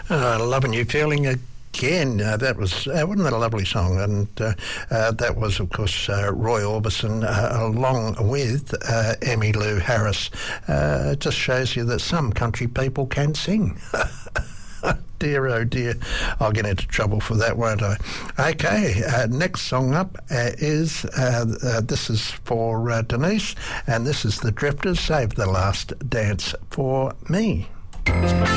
Loving You Feeling Again. That was, wasn't that a lovely song? And that was, of course, Roy Orbison along with Emmylou Harris. It just shows you that some country people can sing. Dear, oh dear, I'll get into trouble for that, won't I? Okay, next song up is, this is for Denise, and this is The Drifters, Save the Last Dance for Me.